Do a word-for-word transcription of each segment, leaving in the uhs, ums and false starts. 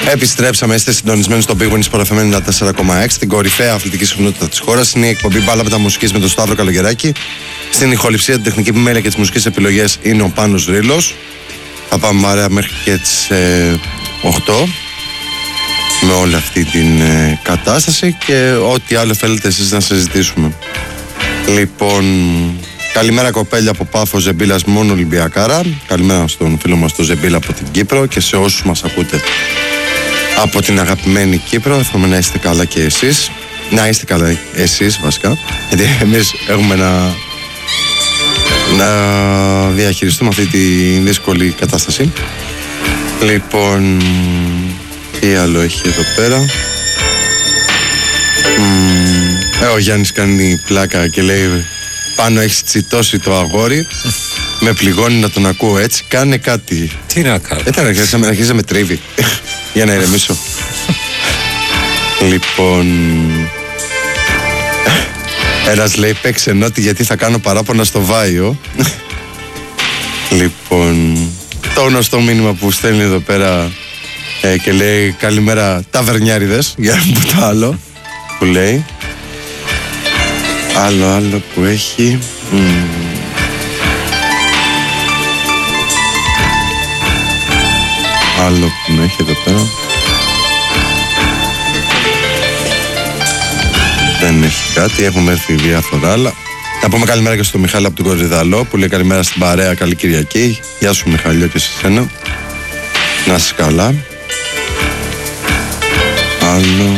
Επιστρέψαμε, είστε συντονισμένοι στο Big Win Sport εφ εμ ενενήντα τέσσερα κόμμα έξι, την κορυφαία αθλητική συχνότητα της χώρας. Είναι η εκπομπή Μπάλα Μεταμουσικής με τον Σταύρο Καλογεράκη. Στην ηχοληψία, την τεχνική επιμέλεια και τις μουσικές επιλογές είναι ο Πάνος Ρήλος. Θα πάμε παρέα μέχρι και τις ε, οκτώ με όλη αυτή την ε, κατάσταση και ό,τι άλλο θέλετε εσείς να συζητήσουμε. Λοιπόν, καλημέρα κοπέλια από Πάφο, Ζεμπίλας, μόνο Ολυμπιακάρα. Καλημέρα στον φίλο μας τον Ζεμπίλα από την Κύπρο και σε όσους μας ακούτε από την αγαπημένη Κύπρο. Εύχομαι να είστε καλά και εσείς. Να είστε καλά εσείς βασικά, γιατί εμείς έχουμε να, να διαχειριστούμε αυτή τη δύσκολη κατάσταση. Λοιπόν, τι άλλο έχει εδώ πέρα. Ε, ο Γιάννης κάνει πλάκα και λέει: πάνω έχεις τσιτώσει το αγόρι. Με πληγώνει να τον ακούω έτσι. Κάνε κάτι. Τι να κάνω. Δεν θα αρχίσει να με τρίβει. Για να ηρεμήσω. Λοιπόν, ένας λέει: παίξε νότι γιατί θα κάνω παράπονα στο Βάιο. Λοιπόν, το γνωστό μήνυμα που στέλνει εδώ πέρα ε, και λέει: καλημέρα ταβερνιάριδες. Για να πω το άλλο που λέει. Άλλο άλλο που έχει. Mm. Άλλο που με έχει εδώ πέρα. Δεν έχει κάτι, έχουμε έρθει διάφορα άλλα. Να πούμε καλημέρα και στο Μιχάλη από τον Κορυδαλό που λέει καλημέρα στην παρέα, καλή Κυριακή. Γεια σου Μιχαλιό και σε σένα. Να είσαι καλά. Άλλο.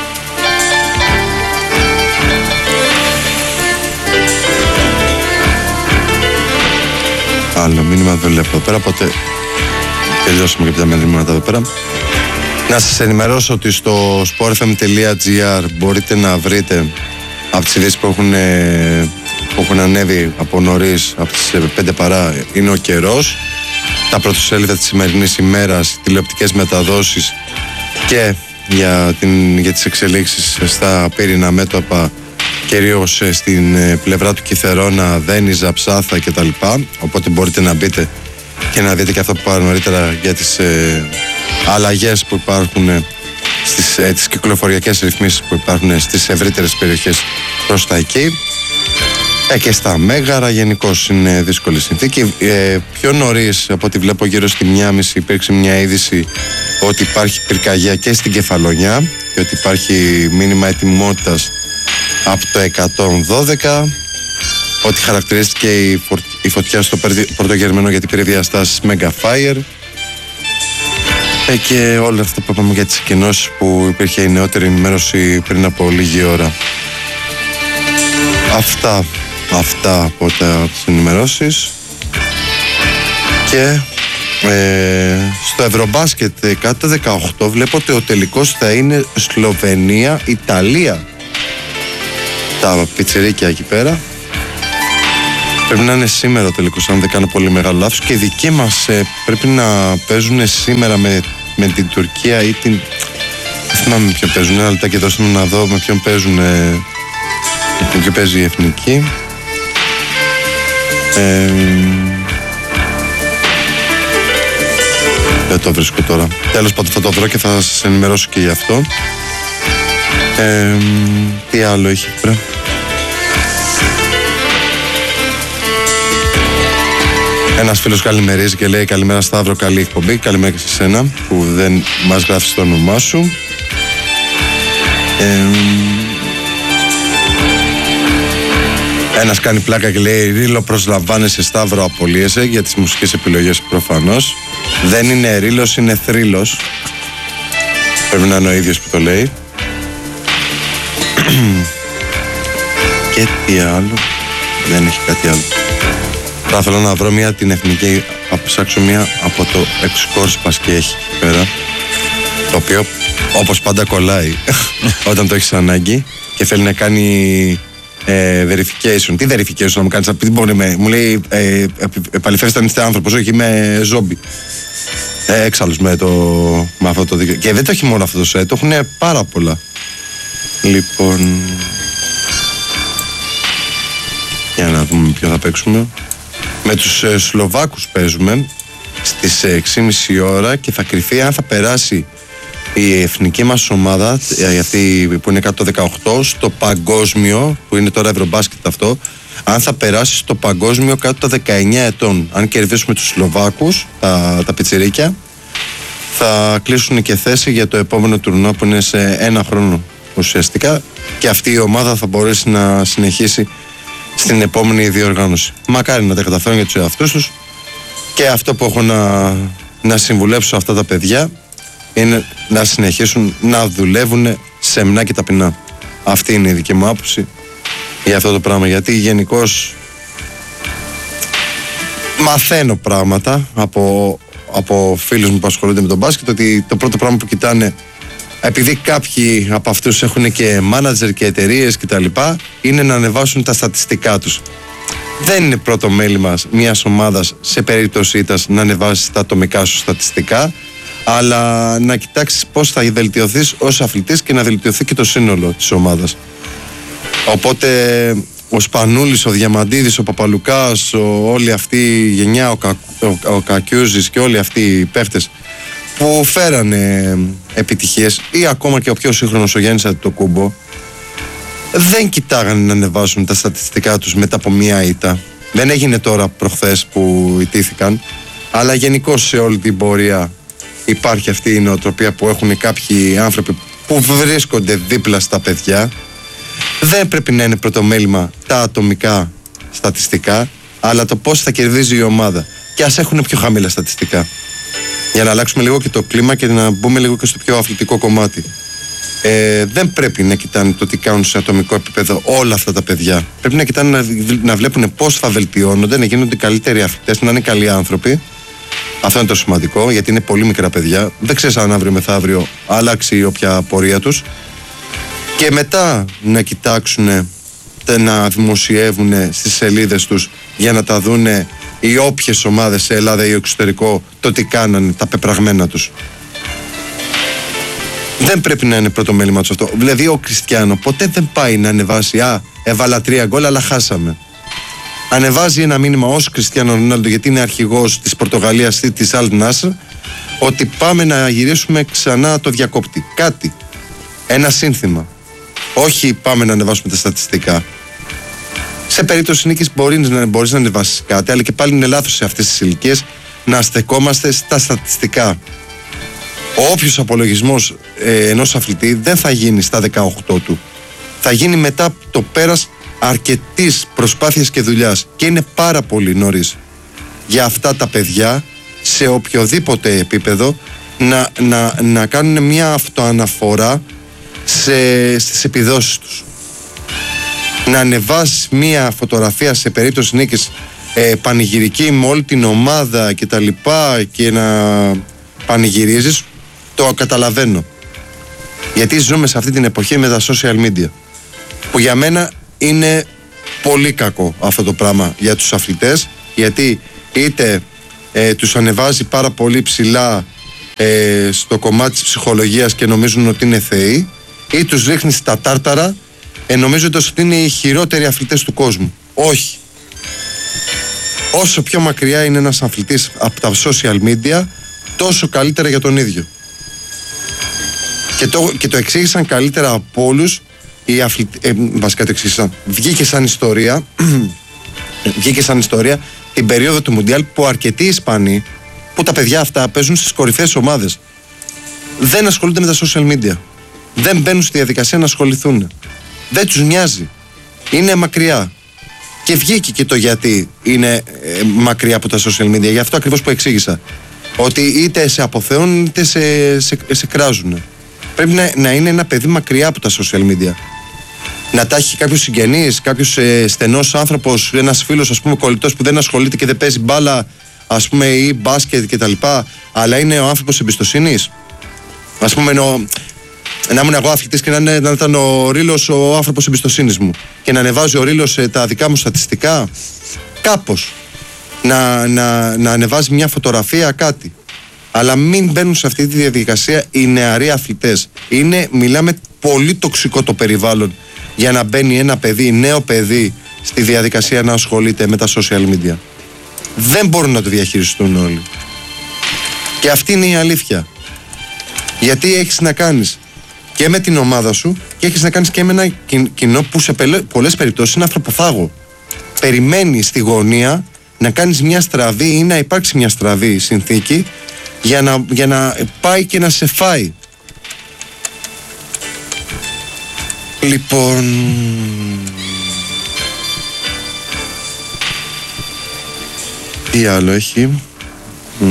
Άλλο μήνυμα δεν βλέπω εδώ πέρα, οπότε τελειώσαμε και πια μηνύματα εδώ πέρα. Να σας ενημερώσω ότι στο sportfm τελεία gr μπορείτε να βρείτε από τις ειδήσεις που έχουν, που έχουν ανέβει από νωρίς, από τις πέντε παρά, είναι ο καιρός, τα πρωτοσέλιδα της σημερινής ημέρας, τηλεοπτικές μεταδόσεις και για, την, για τις εξελίξεις στα πύρινα μέτωπα, κυρίως στην πλευρά του Κιθερώνα, Δένιζα, Ψάθα κτλ. Οπότε μπορείτε να μπείτε και να δείτε και αυτό που πάρω νωρίτερα για τις ε, αλλαγές που υπάρχουν στις ε, τις κυκλοφοριακές ρυθμίσεις που υπάρχουν στις ευρύτερες περιοχές προς τα εκεί. Ε, και στα Μέγαρα γενικώς είναι δύσκολη συνθήκη. Ε, πιο νωρίς, από ό,τι βλέπω γύρω στη μία και μισή, υπήρξε μια είδηση ότι υπάρχει πυρκαγιά και στην Κεφαλονιά και ότι υπάρχει μήνυμα ετοιμότητας από το εκατόν δώδεκα, ότι χαρακτηρίστηκε η, φορ... η φωτιά στο Πρωτογερμανό γιατί πήρε διαστάσεις Mega Fire ε, και όλα αυτά που είπαμε για τις εκκοινώσεις που υπήρχε η νεότερη ενημέρωση πριν από λίγη ώρα. Αυτά, αυτά από τα, τις ενημερώσεις. Και ε, στο Ευρωμπάσκετ κάτω δεκαοκτώ βλέπω ότι ο τελικός θα είναι Σλοβενία-Ιταλία. Τα πιτσιρίκια εκεί πέρα. Πρέπει να είναι σήμερα ο τελικός, αν δεν κάνω πολύ μεγάλο λάθος. Και οι δικοί μας ε, πρέπει να παίζουν σήμερα με, με την Τουρκία ή την... Δεν θυμάμαι με ποιον παίζουν. Ένα λεπτάκι δώστε μου να δω με ποιον παίζουν. Ε, με ποιον παίζει η Εθνική. Ε, δεν το βρίσκω τώρα. Τέλος πάντων θα το βρω και θα σας ενημερώσω και γι' αυτό. Ε, τι άλλο έχει πρέπει. Ένας φίλος καλημερίζει και λέει καλημέρα Σταύρο, καλή εκπομπή. Καλημέρα και σε σένα που δεν μας γράφεις το όνομά σου. ε, Ένας κάνει πλάκα και λέει Ρήλο προσλαμβάνεσαι Σταύρο, απολύεσαι για τις μουσικές επιλογές προφανώς. Δεν είναι ρήλος, είναι θρύλος. Πρέπει να είναι ο ίδιος που το λέει. Και τι άλλο. Δεν έχει κάτι άλλο. Θα θέλω να βρω μια την εθνική, να ψάξω μια από το Excors και έχει εκεί πέρα, το οποίο όπως πάντα κολλάει όταν το έχεις ανάγκη και θέλει να κάνει ε, verification. Τι verification να μου κάνεις, τι μπορεί, με, μου λέει ε, επαληθεύστε αν είστε άνθρωπος, όχι είμαι ζόμπι. Ε, έξαλλος με, το, με αυτό το δίκαιο. Και δεν το έχει μόνο αυτό το set, το έχουν πάρα πολλά. Λοιπόν, για να δούμε ποιο θα παίξουμε. Με τους ε, Σλοβάκους παίζουμε στις έξι και μισή ώρα και θα κρυφεί αν θα περάσει η εθνική μας ομάδα, αυτή που είναι κάτω δεκαοκτώ, στο παγκόσμιο, που είναι τώρα Ευρωμπάσκετ αυτό, αν θα περάσει στο παγκόσμιο κάτω των δεκαεννιά ετών, αν κερδίσουμε τους Σλοβάκους, τα, τα πιτσιρίκια, θα κλείσουν και θέση για το επόμενο τουρνό που είναι σε ένα χρόνο ουσιαστικά, και αυτή η ομάδα θα μπορέσει να συνεχίσει στην επόμενη διοργάνωση. Μακάρι να τα καταφέρουν για τους εαυτούς τους, και αυτό που έχω να, να συμβουλέψω αυτά τα παιδιά είναι να συνεχίσουν να δουλεύουν σεμνά και ταπεινά. Αυτή είναι η δική μου άποψη για αυτό το πράγμα, γιατί γενικώς μαθαίνω πράγματα από, από φίλους μου που ασχολούνται με τον μπάσκετ, ότι το πρώτο πράγμα που κοιτάνε, επειδή κάποιοι από αυτούς έχουν και μάνατζερ και εταιρείες και τα λοιπά, είναι να ανεβάσουν τα στατιστικά τους. Δεν είναι πρώτο μέλημα μιας ομάδας σε περίπτωση ήττας να ανεβάσεις τα ατομικά σου στατιστικά, αλλά να κοιτάξεις πώς θα βελτιωθείς ως αθλητής και να βελτιωθεί και το σύνολο της ομάδας. Οπότε ο Σπανούλης, ο Διαμαντίδης, ο Παπαλουκάς, ο, όλη αυτή η γενιά, ο, Κα, ο, ο Κακιούζης και όλοι αυτοί οι παίχτες που φέρανε επιτυχίες, ή ακόμα και ο πιο σύγχρονος ο Γιάννης Αντετοκούμπο, δεν κοιτάγανε να ανεβάσουν τα στατιστικά τους μετά από μία ήττα. Δεν έγινε τώρα προχθές που ηττήθηκαν, αλλά γενικώς σε όλη την πορεία υπάρχει αυτή η νοοτροπία που έχουν κάποιοι άνθρωποι που βρίσκονται δίπλα στα παιδιά. Δεν πρέπει να είναι πρωτομέλημα τα ατομικά στατιστικά, αλλά το πώς θα κερδίζει η ομάδα. Και ας έχουν πιο χαμηλά στατιστικά, για να αλλάξουμε λίγο και το κλίμα και να μπούμε λίγο και στο πιο αθλητικό κομμάτι. Ε, δεν πρέπει να κοιτάνε το τι κάνουν σε ατομικό επίπεδο όλα αυτά τα παιδιά. Πρέπει να κοιτάνε να, να βλέπουν πώς θα βελτιώνονται, να γίνονται καλύτεροι αθλητές, να είναι καλοί άνθρωποι. Αυτό είναι το σημαντικό, γιατί είναι πολύ μικρά παιδιά. Δεν ξέρεις αν αύριο μεθαύριο αλλάξει η όποια πορεία τους. Και μετά να κοιτάξουν, να δημοσιεύουν στις σελίδες τους για να τα δούνε οι όποιες ομάδες σε Ελλάδα ή εξωτερικό, το τι κάνανε, τα πεπραγμένα τους. Δεν πρέπει να είναι πρώτο μέλημα του αυτό. Δηλαδή ο Κριστιάνο ποτέ δεν πάει να ανεβάσει, α, έβαλα τρία γκολ αλλά χάσαμε. Ανεβάζει ένα μήνυμα ως Κριστιάνο Ρονάλντο, γιατί είναι αρχηγός της Πορτογαλίας ή της Αλ Νάσρ, ότι πάμε να γυρίσουμε ξανά το διακόπτη. Κάτι. Ένα σύνθημα. Όχι πάμε να ανεβάσουμε τα στατιστικά. Σε περίπτωση νίκης μπορείς να, μπορείς να ανεβάσεις κάτι, αλλά και πάλι είναι λάθος σε αυτές τις ηλικίες να στεκόμαστε στα στατιστικά. Ο όποιος απολογισμός ε, ενός αθλητή δεν θα γίνει στα δεκαοκτώ του. Θα γίνει μετά το πέρας αρκετής προσπάθειας και δουλειάς. Και είναι πάρα πολύ νωρίς για αυτά τα παιδιά σε οποιοδήποτε επίπεδο να, να, να κάνουν μια αυτοαναφορά σε, στις επιδόσεις τους. Να ανεβάσεις μια φωτογραφία σε περίπτωση νίκης ε, πανηγυρική με όλη την ομάδα και τα λοιπά, και να πανηγυρίζεις, το καταλαβαίνω. Γιατί ζούμε σε αυτή την εποχή με τα social media, που για μένα είναι πολύ κακό αυτό το πράγμα για τους αθλητές, γιατί είτε ε, τους ανεβάζει πάρα πολύ ψηλά ε, στο κομμάτι της ψυχολογίας και νομίζουν ότι είναι θεοί, ή τους ρίχνει στα τάρταρα ε, νομίζοντας ότι είναι οι χειρότεροι αθλητές του κόσμου. Όχι. Όσο πιο μακριά είναι ένας αθλητής από τα social media, τόσο καλύτερα για τον ίδιο. Και το, και το εξήγησαν καλύτερα από όλους οι αθλητές. Ε, βασικά το εξήγησαν. Βγήκε σαν ιστορία, βγήκε σαν ιστορία την περίοδο του Μουντιάλ, που αρκετοί Ισπανοί, που τα παιδιά αυτά παίζουν στις κορυφαίες ομάδες, δεν ασχολούνται με τα social media. Δεν μπαίνουν στη διαδικασία να ασχοληθούν. Δεν τους νοιάζει. Είναι μακριά. Και βγήκε και το γιατί είναι ε, μακριά από τα social media. Γι' αυτό ακριβώς που εξήγησα. Ότι είτε σε αποθεώνουν είτε σε, σε, σε κράζουν. Πρέπει να, να είναι ένα παιδί μακριά από τα social media. Να τα έχει κάποιος συγγενής, κάποιος ε, στενός άνθρωπος, ένας φίλος, ας πούμε, κολλητός που δεν ασχολείται και δεν παίζει μπάλα, ας πούμε, ή μπάσκετ κτλ. Αλλά είναι ο άνθρωπος εμπιστοσύνης. Ας πούμε, ο, να ήμουν εγώ αθλητής και να, είναι, να ήταν ο Ρήλος ο άνθρωπος εμπιστοσύνης μου, και να ανεβάζει ο Ρήλος ε, τα δικά μου στατιστικά. Κάπως. Να, να, να ανεβάζει μια φωτογραφία, κάτι. Αλλά μην μπαίνουν σε αυτή τη διαδικασία οι νεαροί αθλητές. Είναι, μιλάμε, πολύ τοξικό το περιβάλλον για να μπαίνει ένα παιδί, νέο παιδί, στη διαδικασία να ασχολείται με τα social media. Δεν μπορούν να το διαχειριστούν όλοι. Και αυτή είναι η αλήθεια. Γιατί έχεις να κάνεις και με την ομάδα σου και έχεις να κάνεις και με ένα κοινό που σε πολλές περιπτώσεις είναι ανθρωποφάγο. Περιμένει στη γωνία να κάνεις μια στραβή ή να υπάρξει μια στραβή συνθήκη για να, για να πάει και να σε φάει. Λοιπόν... Τι άλλο έχει? Mm.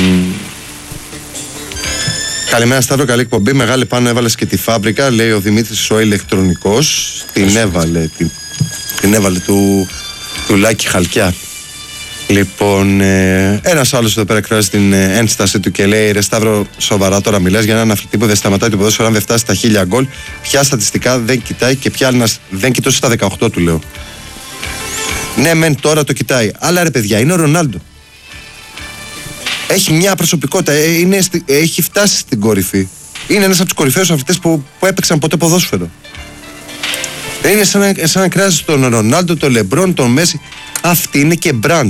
Καλημέρα Σταύρο, καλή εκπομπή. Μεγάλη πάνω έβαλες και τη φάμπρικα, λέει ο Δημήτρης ο ηλεκτρονικός. Την έβαλε, την, την έβαλε του, του Λάκη Χαλκιά. Λοιπόν, ε, ένας άλλος εδώ πέρα εκφράζει την ε, ένσταση του και λέει: Ρε Σταύρο, σοβαρά τώρα μιλάς για έναν αθλητή που δεν σταματάει το ποδόσφαιρο αν δεν φτάσει στα χίλια γκολ. Ποια στατιστικά δεν κοιτάει και ποια άλλα δεν κοιτούσε στα δεκαοκτώ του, λέω. Ναι, μεν τώρα το κοιτάει. Αλλά ρε παιδιά, είναι ο Ρονάλντο. Έχει μια προσωπικότητα, ε, είναι, έχει φτάσει στην κορυφή. Είναι ένας από τους κορυφαίους αθλητές που, που έπαιξαν ποτέ ποδόσφαιρο. Είναι σαν να, σαν να κράζεις τον Ρονάλντο, τον Λεμπρόν, τον Μέση. Αυτή είναι και μπραντ.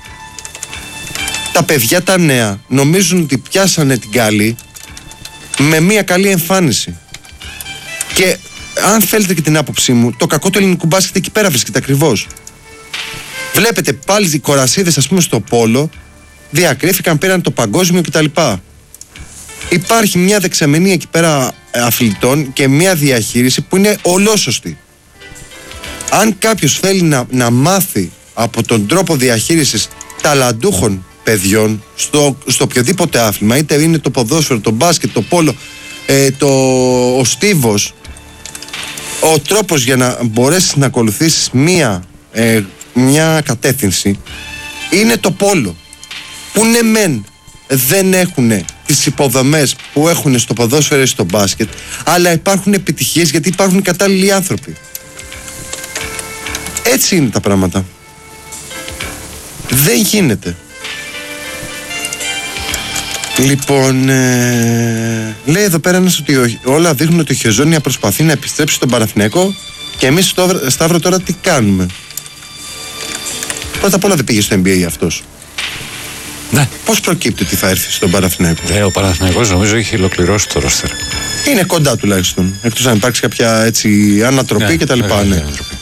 Τα παιδιά τα νέα νομίζουν ότι πιάσανε την καλή με μια καλή εμφάνιση. Και αν θέλετε και την άποψή μου, το κακό του ελληνικού μπάσκετ εκεί πέρα βρίσκεται ακριβώς. Βλέπετε πάλι οι κορασίδες, ας πούμε, στο πόλο διακρίθηκαν, πήραν το παγκόσμιο κτλ. Υπάρχει μια δεξαμενή εκεί πέρα αθλητών και μια διαχείριση που είναι ολόσωστη. Αν κάποιος θέλει να, να μάθει από τον τρόπο διαχείρισης ταλαντούχων παιδιών στο, στο οποιοδήποτε άθλημα, είτε είναι το ποδόσφαιρο, το μπάσκετ, το πόλο, ε, το, ο στίβος, ο τρόπος για να μπορέσεις να ακολουθήσεις μία, ε, μια κατεύθυνση είναι το πόλο, που ναι μεν δεν έχουν τις υποδομές που έχουν στο ποδόσφαιρο ή στο μπάσκετ, αλλά υπάρχουν επιτυχίες γιατί υπάρχουν κατάλληλοι άνθρωποι. Έτσι είναι τα πράγματα. Δεν γίνεται. Λοιπόν, ε, λέει εδώ πέρα ένας ότι ο, όλα δείχνουν ότι ο Χεζόνια προσπαθεί να επιστρέψει στον Παναθηναϊκό και εμείς στο Σταύρο τώρα τι κάνουμε? Πρώτα απ' όλα δεν πήγε στο N B A αυτός. Ναι. Πώς προκύπτει ότι θα έρθει στον Παναθηναϊκό? Ναι, ο Παναθηναϊκός νομίζω έχει ολοκληρώσει το ρόστερ. Είναι κοντά τουλάχιστον. Εκτός αν υπάρξει κάποια έτσι ανατροπή ναι, κτλ. Ναι. Ναι.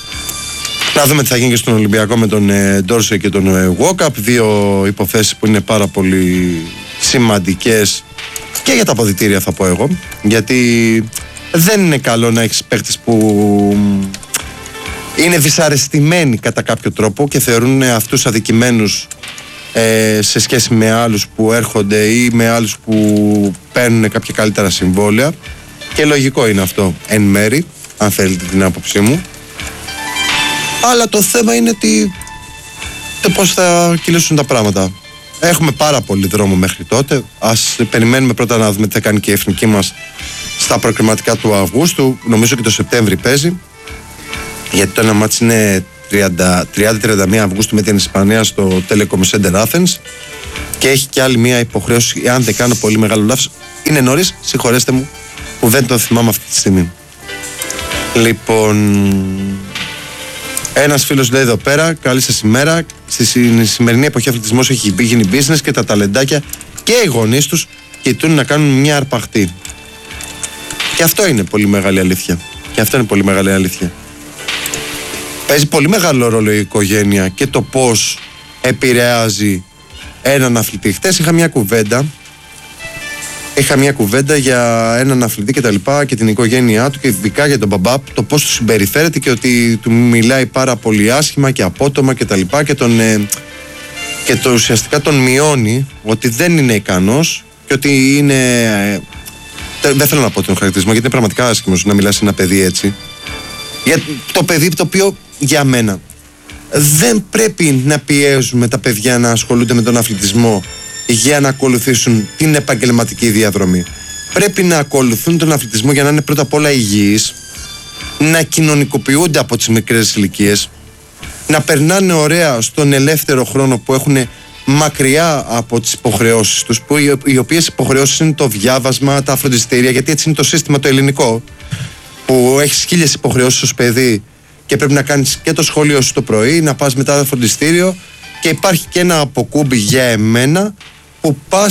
Να δούμε τι θα γίνει και στον Ολυμπιακό με τον ε, Ντόρσε και τον ε, Walkup. Δύο υποθέσεις που είναι πάρα πολύ σημαντικές και για τα αποδυτήρια, θα πω εγώ. Γιατί δεν είναι καλό να έχεις παίκτες που είναι δυσαρεστημένοι κατά κάποιο τρόπο και θεωρούν αυτούς αδικημένους ε, σε σχέση με άλλους που έρχονται ή με άλλους που παίρνουν κάποια καλύτερα συμβόλαια. Και λογικό είναι αυτό εν μέρη, αν θέλετε την άποψή μου. Αλλά το θέμα είναι ότι το πώς θα κυλήσουν τα πράγματα. Έχουμε πάρα πολύ δρόμο μέχρι τότε. Ας περιμένουμε πρώτα να δούμε τι θα κάνει και η εθνική μας στα προκριματικά του Αυγούστου. Νομίζω και το Σεπτέμβρη παίζει, γιατί το ένα μάτς είναι τριάντα με τριάντα μία Αυγούστου με την Ισπανία στο Telecom Center Athens και έχει και άλλη μία υποχρέωση, αν δεν κάνω πολύ μεγάλο λάθος. Είναι νωρίς, συγχωρέστε μου που δεν το θυμάμαι αυτή τη στιγμή. Λοιπόν, ένας φίλος λέει εδώ πέρα: καλή σας ημέρα. Στη σημερινή εποχή αθλητισμός έχει γίνει business και τα ταλεντάκια και οι γονείς τους κοιτούν να κάνουν μια αρπαχτή. Και αυτό είναι πολύ μεγάλη αλήθεια. Και αυτό είναι πολύ μεγάλη αλήθεια. Παίζει πολύ μεγάλο ρόλο η οικογένεια και το πώς επηρεάζει έναν αθλητή. Χτες είχα μια κουβέντα. Είχα μια κουβέντα για έναν αθλητή και τα λοιπά και την οικογένειά του και ειδικά για τον μπαμπά, το πώς του συμπεριφέρεται και ότι του μιλάει πάρα πολύ άσχημα και απότομα και τα λοιπά και, τον, ε, και το ουσιαστικά τον μειώνει, ότι δεν είναι ικανός και ότι είναι... Ε, δεν θέλω να πω τον χαρακτηρισμό γιατί είναι πραγματικά άσχημος να μιλάς σε ένα παιδί έτσι. Για το παιδί το οποίο για μένα δεν πρέπει να πιέζουμε τα παιδιά να ασχολούνται με τον αθλητισμό για να ακολουθήσουν την επαγγελματική διαδρομή. Πρέπει να ακολουθούν τον αθλητισμό για να είναι πρώτα απ' όλα υγιείς, να κοινωνικοποιούνται από τις μικρές ηλικίες, να περνάνε ωραία στον ελεύθερο χρόνο που έχουν μακριά από τις υποχρεώσεις τους, που οι οποίες υποχρεώσεις είναι το διάβασμα, τα φροντιστήρια, γιατί έτσι είναι το σύστημα το ελληνικό, που έχεις χίλιες υποχρεώσεις ως παιδί και πρέπει να κάνεις και το σχολείο σου το πρωί, να πας μετά το φροντιστήριο και υπάρχει και ένα αποκούμπι για εμένα που πας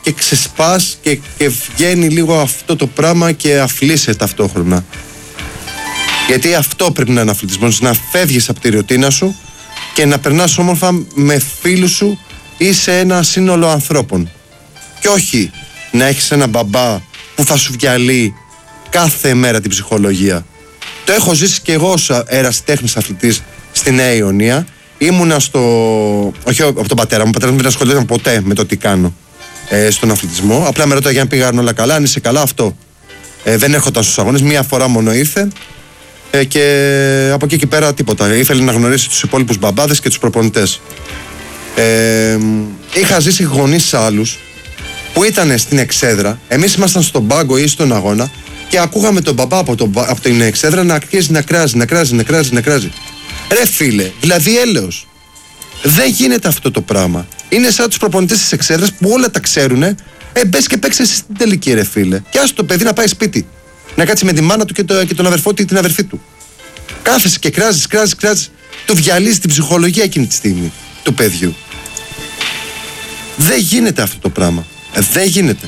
και ξεσπάς και, και βγαίνει λίγο αυτό το πράγμα και αφλείσαι ταυτόχρονα. Γιατί αυτό πρέπει να είναι αθλητισμός, να φεύγεις από τη ρουτίνα σου και να περνάς όμορφα με φίλους σου ή σε ένα σύνολο ανθρώπων. Και όχι να έχεις ένα μπαμπά που θα σου διαλύει κάθε μέρα την ψυχολογία. Το έχω ζήσει και εγώ ως ερασιτέχνης αθλητής στη Νέα Ιωνία. Ήμουνα στο. Όχι από τον πατέρα μου, ο πατέρας μου δεν ασχολιόταν ποτέ με το τι κάνω ε, στον αθλητισμό. Απλά με ρώταγε αν πήγαν όλα καλά, αν είσαι καλά, αυτό. Ε, δεν έρχονταν στους αγώνες, μία φορά μόνο ήρθε ε, και από εκεί και πέρα τίποτα. Ήθελε να γνωρίσει τους υπόλοιπους μπαμπάδες και τους προπονητές. Ε, είχα ζήσει γονείς άλλους που ήταν στην εξέδρα. Εμείς ήμασταν στον πάγκο ή στον αγώνα και ακούγαμε τον μπαμπά από, τον, από την εξέδρα να αρχίζει να κράζει, να κράζει, να κράζει, να κράζει. Ρε φίλε, δηλαδή έλεος. Δεν γίνεται αυτό το πράγμα. Είναι σαν τους προπονητές της εξέδρας που όλα τα ξέρουνε. Ε, μπες και παίξε εσύ στην τελική, ρε φίλε. Και άσε το παιδί να πάει σπίτι. Να κάτσει με τη μάνα του και, το, και τον αδερφό του ή την αδερφή του. Κάθεσαι και κράζεις, κράζεις, κράζεις. Του διαλύζει την ψυχολογία εκείνη τη στιγμή του παιδιού. Δεν γίνεται αυτό το πράγμα. Ε, δεν γίνεται.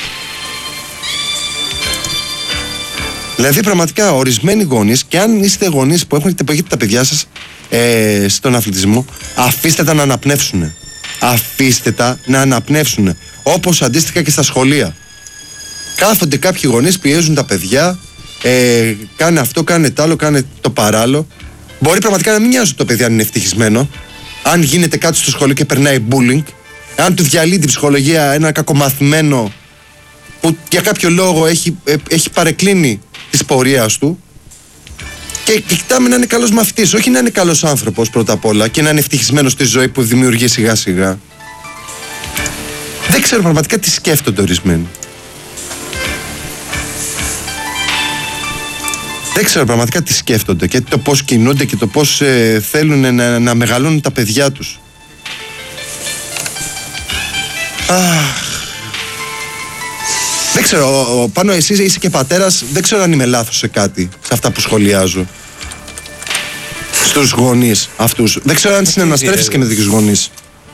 Δηλαδή πραγματικά ορισμένοι γονείς, και αν είστε γονείς που έχουν τα παιδιά σας ε, στον αθλητισμό, αφήστε τα να αναπνεύσουν. Αφήστε τα να αναπνεύσουν. Όπως αντίστοιχα και στα σχολεία. Κάθονται κάποιοι γονείς, πιέζουν τα παιδιά, ε, κάνε αυτό, κάνε τ' άλλο, κάνε το παράλληλο. Μπορεί πραγματικά να μην νοιάζουν το παιδί αν είναι ευτυχισμένο. Αν γίνεται κάτι στο σχολείο και περνάει bullying, αν του διαλύει την ψυχολογία ένα κακομαθημένο που για κάποιο λόγο έχει, ε, έχει παρεκκλίνει της πορείας του, και, και κοιτάμε να είναι καλός μαθητής, όχι να είναι καλός άνθρωπος πρώτα απ' όλα και να είναι ευτυχισμένος στη ζωή που δημιουργεί σιγά σιγά. Δεν ξέρω πραγματικά τι σκέφτονται ορισμένοι. Δεν ξέρω πραγματικά τι σκέφτονται και το πώς κινούνται και το πώς ε, θέλουν να, να μεγαλώνουν τα παιδιά τους. Αχ. Δεν ξέρω, πάνω εσύ είσαι και πατέρας, δεν ξέρω αν είμαι λάθος σε κάτι, σε αυτά που σχολιάζω. Στους γονείς αυτούς. Δεν ξέρω αν συναναστρέφεις και με δικούς γονείς.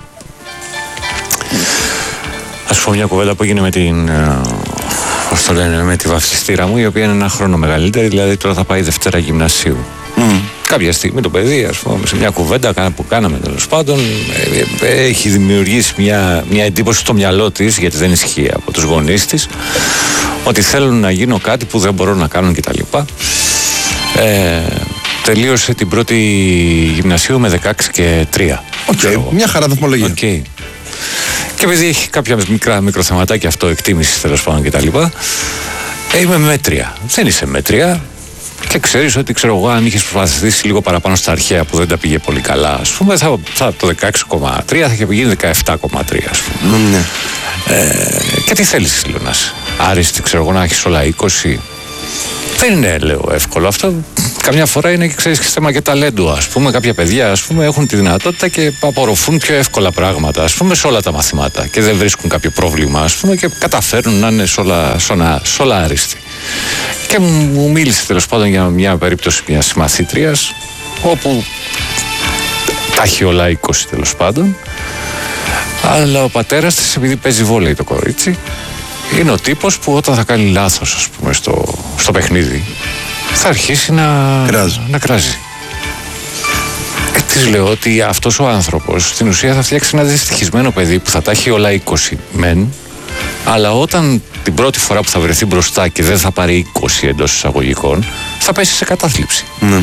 Ας πω μια κουβέντα που έγινε με την, πώς το λένε, με τη βαφτιστήρα μου, η οποία είναι ένα χρόνο μεγαλύτερη, δηλαδή τώρα θα πάει Δευτέρα γυμνασίου. Mm. Κάποια στιγμή το παιδί, ας πούμε, σε μια κουβέντα που κάναμε τέλος πάντων, έχει δημιουργήσει μια, μια εντύπωση στο μυαλό της, γιατί δεν ισχύει από τους γονείς της, ότι θέλουν να γίνω κάτι που δεν μπορώ να κάνω κτλ. Ε, τελείωσε την πρώτη γυμνασίου με δεκαέξι και τρία. Okay, μια χαρά βαθμολογία. Okay. Και επειδή έχει κάποια μικρά μικροθεματάκια αυτοεκτίμησης τέλος πάντων κτλ. Ε, είμαι μέτρια. Δεν είσαι μέτρια. Και ξέρεις ότι, ξέρω εγώ, αν είχες προσπαθήσει λίγο παραπάνω στα αρχαία που δεν τα πήγε πολύ καλά, ας πούμε, θα, θα, το δεκαέξι κόμμα τρία θα είχε πηγαίνει δεκαεπτά κόμμα τρία, ας πούμε. Mm, ναι. ε, και τι θέλεις, λέω, να είσαι άριστη, ξέρω εγώ, να έχεις όλα είκοσι. Δεν είναι, λέω, εύκολο αυτό. Καμιά φορά είναι, ξέρεις, και θέμα και ταλέντου, ας πούμε. Κάποια παιδιά, ας πούμε, έχουν τη δυνατότητα και απορροφούν πιο εύκολα πράγματα, ας πούμε, σε όλα τα μαθήματα και δεν βρίσκουν κάποιο πρόβλημα, ας πούμε, και καταφέρνουν να είναι σε όλα, σε όλα άριστοι. Και μου μίλησε τέλος πάντων για μια περίπτωση μιας συμμαθήτριας, όπου τα έχει όλα είκοσι τέλος πάντων, αλλά ο πατέρας της, επειδή παίζει βόλεϊ το κορίτσι, είναι ο τύπος που όταν θα κάνει λάθος, ας πούμε, στο, στο παιχνίδι, θα αρχίσει να κράζει. Να κράζει. Και της λέω ότι αυτός ο άνθρωπος στην ουσία θα φτιάξει ένα δυστυχισμένο παιδί που θα τα έχει όλα είκοσι μεν, αλλά όταν την πρώτη φορά που θα βρεθεί μπροστά και δεν θα πάρει είκοσι εντός εισαγωγικών, θα πέσει σε κατάθλιψη. Mm.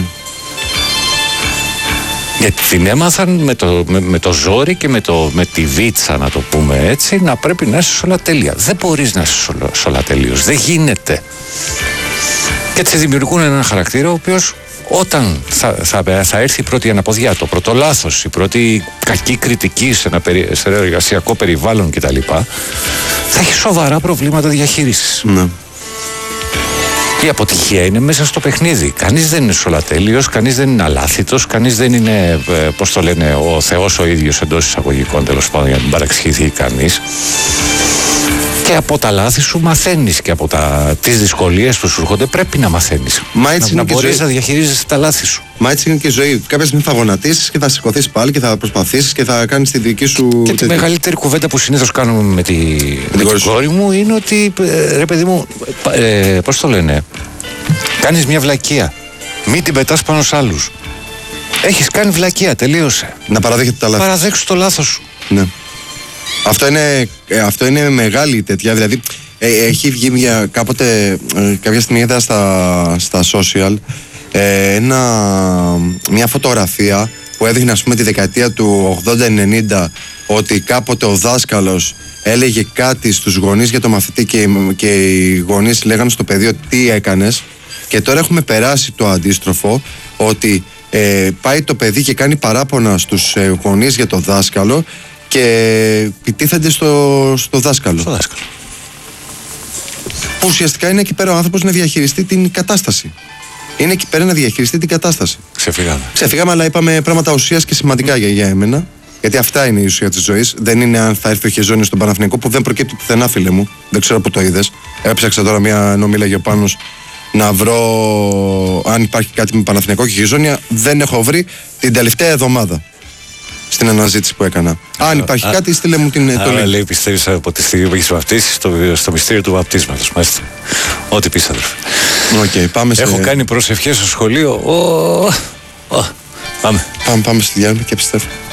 Γιατί την έμαθαν με το, με, με το ζόρι και με, το, με τη βίτσα, να το πούμε έτσι, να πρέπει να είσαι σε όλα τέλεια. Δεν μπορείς να είσαι σε όλα τέλειος. Δεν γίνεται. Και έτσι δημιουργούν έναν χαρακτήρα ο οποίος, όταν θα, θα, θα έρθει η πρώτη αναποδιά, το πρώτο λάθος, η πρώτη κακή κριτική σε ένα, περι, σε ένα εργασιακό περιβάλλον κτλ., θα έχει σοβαρά προβλήματα διαχείρισης. Ναι. Η αποτυχία είναι μέσα στο παιχνίδι. Κανείς δεν είναι σολατέλειος, κανείς δεν είναι αλάθητος, κανείς δεν είναι, πώς το λένε, ο Θεός ο ίδιος εντός εισαγωγικών, τέλος πάντων, για να μην παραξηγηθεί κανείς. Και από τα λάθη σου μαθαίνεις και από τα... τις δυσκολίες που σου έρχονται πρέπει να μαθαίνεις. Μα έτσι να είναι να μπορείς ζωή. να διαχειρίζεσαι τα λάθη σου. Μα έτσι είναι και η ζωή. Κάποια στιγμή θα γονατίσεις και θα σηκωθείς πάλι και θα προσπαθήσεις και θα κάνεις τη δική σου. Και τη μεγαλύτερη κουβέντα που συνήθως κάνουμε με, τη... με την κόρη μου είναι ότι ε, ρε παιδί μου, ε, πώς το λένε, κάνεις μια βλακεία. Μην την πετάς πάνω σε άλλους. Έχεις κάνει βλακεία, τελείωσε. Να παραδέχεται τα λάθη. Παραδέξου το λάθος σου. Ναι. Αυτό είναι, ε, αυτό είναι μεγάλη τέτοια. Δηλαδή, ε, έχει βγει μια, κάποτε, ε, κάποια στιγμή είδα στα, στα social ε, ένα, μια φωτογραφία που έδειχνε, ας πούμε, τη δεκαετία του ογδόντα ενενήντα, ότι κάποτε ο δάσκαλος έλεγε κάτι στους γονείς για το μαθητή και, και οι γονείς λέγανε στο παιδί ότι τι έκανες, και τώρα έχουμε περάσει το αντίστροφο, ότι ε, πάει το παιδί και κάνει παράπονα στους ε, γονείς για το δάσκαλο και επιτίθενται στο, στο δάσκαλο. Στο δάσκαλο. Που ουσιαστικά είναι εκεί πέρα ο άνθρωπος να διαχειριστεί την κατάσταση. Είναι εκεί πέρα να διαχειριστεί την κατάσταση. Ξεφύγαμε. Ξεφύγαμε, αλλά είπαμε πράγματα ουσίας και σημαντικά για, για εμένα. Γιατί αυτά είναι η ουσία της ζωής. Δεν είναι αν θα έρθει ο Χεζόνιος στον Παναθηναϊκό, που δεν προκύπτει πουθενά, φίλε μου. Δεν ξέρω που το είδες. Έψαξα τώρα μια, ενώ μίλαγε ο Πάνος, να βρω αν υπάρχει κάτι με Παναθηναϊκό και Χεζόνια. Δεν έχω βρει την τελευταία εβδομάδα στην αναζήτηση που έκανα. Αν υπάρχει α, κάτι, στείλε μου την. Άρα λέει, πιστεύεις από τη στιγμή που έχεις βαπτίσει στο, στο μυστήριο του βαπτίσματος. Μάλιστα. Ό,τι πεις, αδερφέ. Okay, πάμε σε... Έχω κάνει προσευχές στο σχολείο. Ο, ο, πάμε. Πάμε, πάμε στη διάρκεια και επιστρέφω.